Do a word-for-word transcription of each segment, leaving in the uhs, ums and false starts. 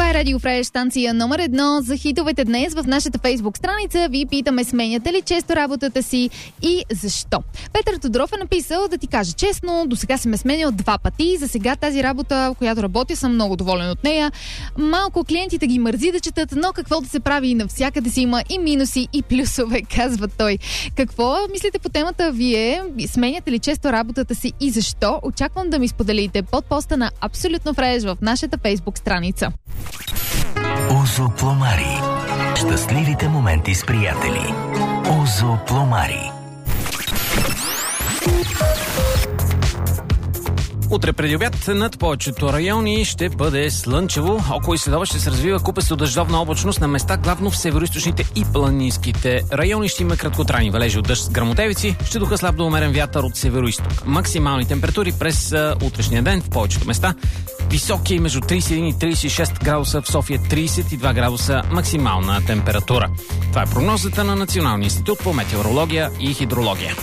Това е Радио Фреш, станция номер едно за хитовете. Днес в нашата фейсбук страница ви питаме: сменяте ли често работата си и защо? Петър Тодоров е написал: да ти кажа честно, до сега съм ме сменял два пъти. За сега тази работа, в която работя, съм много доволен от нея. Малко клиентите ги мързи да четат, но какво да се прави, и навсякъде си има и минуси, и плюсове, казва той. Какво мислите по темата вие? Сменяте ли често работата си и защо? Очаквам да ми споделите под поста на Абсолютно Фреш в нашата фейсбук страница. Озо Пломари. Щастливите моменти с приятели. Озо Пломари. Утре преди обяд над повечето райони ще бъде слънчево. Около и следобед ще се развива купесто дъждовна облачност на места, главно в североизточните и планинските райони. Ще има краткотрайни валежи от дъжд с гръмотевици. Ще духа слаб до умерен вятър от североизток. Максимални температури през а, утрешния ден в повечето места високи, между трийсет и един и трийсет и шест градуса, в София трийсет и два градуса максимална температура. Това е прогнозата на Националния институт по метеорология и хидрология.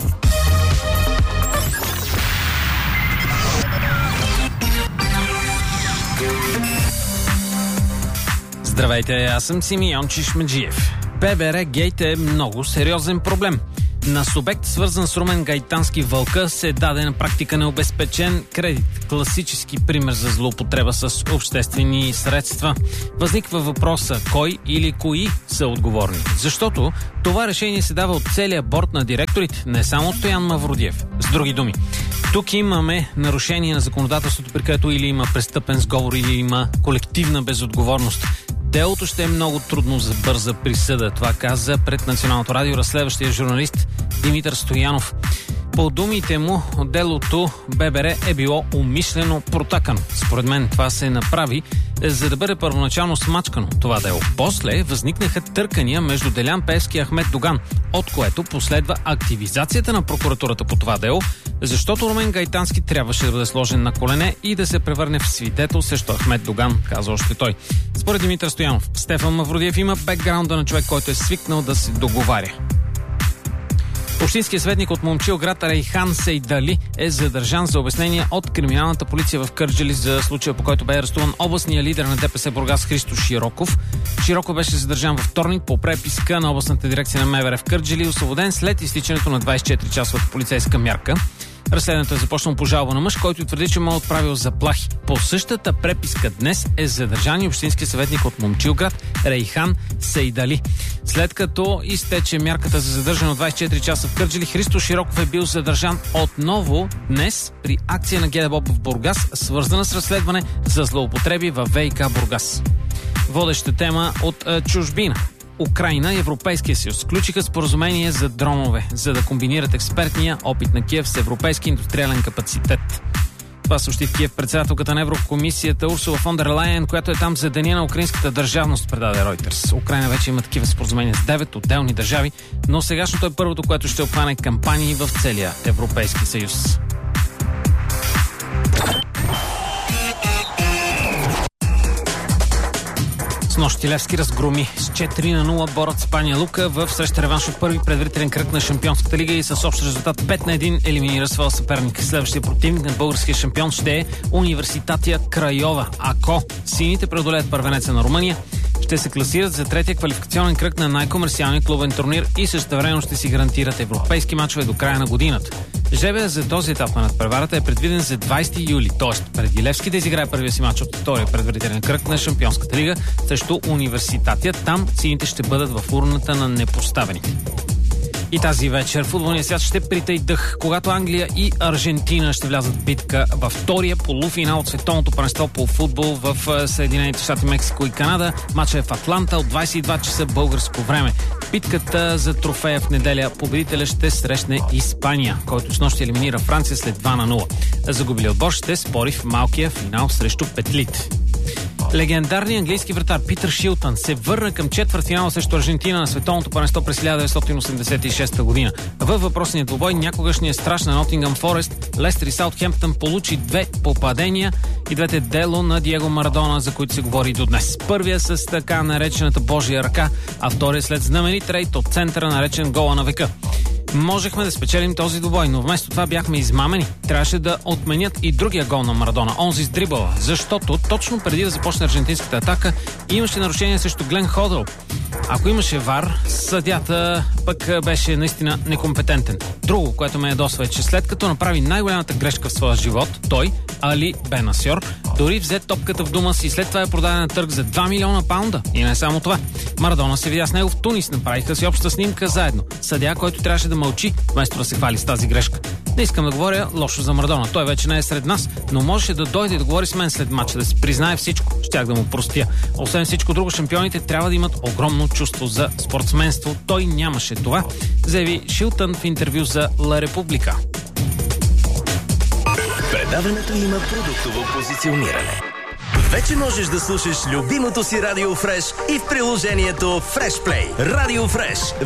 Здравейте, аз съм Симеон Чишмеджиев. ББР гейт е много сериозен проблем. На субект, свързан с Румен Гайтански Вълка, се даде на практика необезпечен кредит. Класически пример за злоупотреба с обществени средства. Възниква въпроса: кой или кои са отговорни? Защото това решение се дава от целия борд на директорите, не само от Стоян Мавродиев. С други думи, тук имаме нарушение на законодателството, при което или има престъпен сговор, или има колективна безотговорност. Делото ще е много трудно за бърза присъда. Това каза пред Националното радио разследващия журналист Димитър Стоянов. По думите му, делото ББР е било умишлено протакано. Според мен това се направи, за да бъде първоначално смачкано това дело. После възникнаха търкания между Делян Пеевски и Ахмед Доган, от което последва активизацията на прокуратурата по това дело, защото Румен Гайтански трябваше да бъде сложен на колене и да се превърне в свидетел срещу Ахмед Доган, каза още той. Според Димитър Стоянов, Стефан Мавродиев има бекграунда на човек, който е свикнал да се договаря. Общинският съветник от Момчилград Рейхан Сейдали е задържан за обяснение от криминалната полиция в Кърджали за случая, по който бе арестуван областният лидер на ДПС Бургас Христо Широков. Широков беше задържан във вторник по преписка на областната дирекция на МВР в Кърджали и освободен след изтичането на двайсет и четири часовата полицейска мярка. Разследването е започнало по жалба на мъж, който твърди, че му е отправил заплахи. По същата преписка днес е задържан и общински съветник от Момчилград Рейхан Сейдали. След като изтече мярката за задържане от двайсет и четири часа в Кърджали, Христо Широков е бил задържан отново днес при акция на ГДБОП в Бургас, свързана с разследване за злоупотреби във ВиК Бургас. Водеща тема от е, чужбина. Украйна и Европейския съюз сключиха споразумение за дронове, за да комбинират експертния опит на Киев с европейски индустриален капацитет. Това съобщи в Киев председателката на Еврокомисията Урсула фон дер Лайен, която е там за деня на украинската държавност, предаде Reuters. Украйна вече има такива споразумения с девет отделни държави, но сегашното е първото, което ще обхване кампании в целия Европейски съюз. Нощи Левски разгроми с четири на нула Борът Спания Лука в среща реванш от първи предварителен кръг на Шампионската лига и с общ резултат пет на един елиминира своя съперник. Следващия противник на българския шампион ще е Университатия Крайова. Ако сините преодолеят първенеца на Румъния, ще се класират за третия квалификационен кръг на най-комерциалния клубен турнир и същевременно ще си гарантират европейски мачове до края на годината. Жребия за този етап на надпреварата е предвиден за двайсети юли, т.е. преди Левски да изиграе първия си мач от втория предварителен кръг на Шампионската лига срещу Университатия. Там сините ще бъдат в урната на непоставените. И тази вечер футболният свят ще притъй дъх, когато Англия и Аржентина ще влязат в битка във втория полуфинал от световното първенство по футбол в Съединените щати, Мексико и Канада. Матчът е в Атланта от двайсет и два часа българско време. Битката за трофея в неделя победителя ще срещне Испания, който снощи елиминира Франция след два на нула. Загубили отбор ще спори в малкия финал срещу петлите. Легендарният английски вратар Питър Шилтън се върна към четвъртфинала срещу Аржентина на световното първенство през хиляда деветстотин осемдесет и шеста година. Във въпросния двубой някогашният страж на Нотингъм Форест, Лестър и Саутхемптън получи две попадения и двете дело на Диего Марадона, за които се говори до днес. Първия с така наречената Божия ръка, а втория след знаменит рейд от центъра, наречен гола на века. Можехме да спечелим този двубой, но вместо това бяхме измамени. Трябваше да отменят и другия гол на Марадона, онзи с дрибъла, защото точно преди да започне аржентинската атака имаше нарушение срещу Глен Ходъл. Ако имаше вар, съдята пък беше наистина некомпетентен. Друго, което ме ядосва е, че след като направи най-голямата грешка в своя живот, той, Али Бенасьор, дори взе топката в дома си и след това е продаден на търг за два милиона паунда. И не само това. Марадона се видя с него в Тунис, направиха си обща снимка заедно. Съдия, който трябваше да мълчи, вместо да се хвали с тази грешка. Не искам да говоря лошо за Марадона. Той вече не е сред нас, но можеше да дойде и да говори с мен след матча, да си признае всичко. Щях да му простя. Освен всичко друго, шампионите трябва да имат огромно чувство за спортсменство. Той нямаше това, заяви Шилтън в интервю за Ла Република. Предаването има продуктово позициониране. Вече можеш да слушаш любимото си Радио Фреш и в приложението Фреш Плей. Радио Фреш.